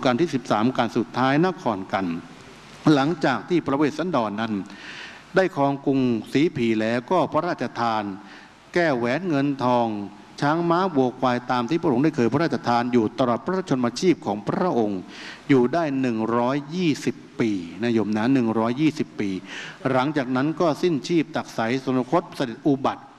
การที่13การสุดท้ายนครกันหลังจากที่พระเวสสันดรนั้นได้ครองกรุงศรีผีแล้วก็พระราชทานแก้วแหวนเงินทองช้างม้าวัวควายตามที่พระองค์ได้เคยพระราชทานอยู่ตลอดพระชนมชีพของพระองค์อยู่ได้120 ปีนะโยมนะ120 ปีหลังจากนั้นก็สิ้นชีพตักไสสนคตเสด็จอุบัติ